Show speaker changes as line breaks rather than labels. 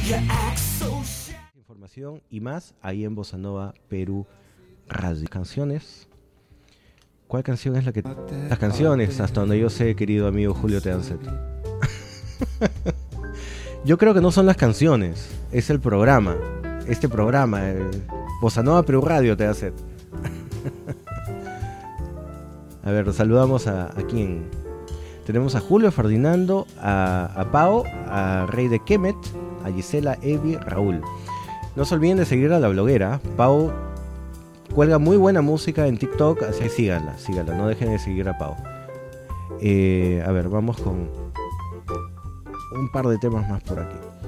Información y más ahí en Bossa Nova Perú Radio. Canciones. ¿Cuál canción es la que...? Las canciones, hasta donde yo sé, querido amigo Julio Teancet. Yo creo que no son las canciones, es el programa. Este programa, Bossa Nova Perú Radio Teancet. A ver, saludamos a quién. Tenemos a Julio Ferdinando, a Pau, a Rey de Kemet, a Gisela, Evi, Raúl. No se olviden de seguir a la bloguera. Pau cuelga muy buena música en TikTok, así que síganla, no dejen de seguir a Pau. A ver, vamos con un par de temas más por aquí.